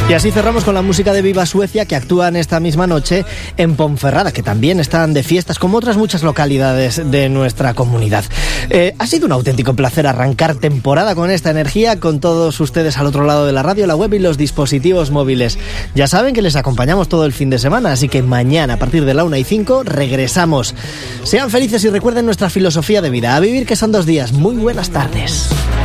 Y así cerramos con la música de Viva Suecia, que actúan esta misma noche en Ponferrada, que también están de fiestas, como otras muchas localidades de nuestra comunidad. Ha sido un auténtico placer arrancar temporada con esta energía, con todos ustedes al otro lado de la radio, la web y los dispositivos móviles. Ya saben que les acompañamos todo el fin de semana, así que mañana a partir de la 1:05 regresamos. Sean felices y recuerden nuestra filosofía de vida. A vivir, que son 2 días. Muy buenas tardes.